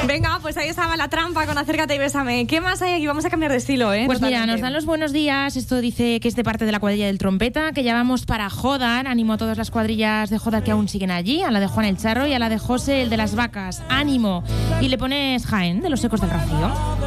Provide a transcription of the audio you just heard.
Venga, pues ahí estaba la trampa con Acércate y Bésame. ¿Qué más hay aquí? Vamos a cambiar de estilo, ¿eh? Pues Totalmente. mira, nos dan los buenos días. Esto dice que es de parte de la cuadrilla del Trompeta, que ya vamos para Jodar. Ánimo a todas las cuadrillas de Jodar que aún siguen allí, a la de Juan el Charro y a la de José, el de las vacas. ¡Ánimo! Y le pones Jaén, de los Ecos del Rocío.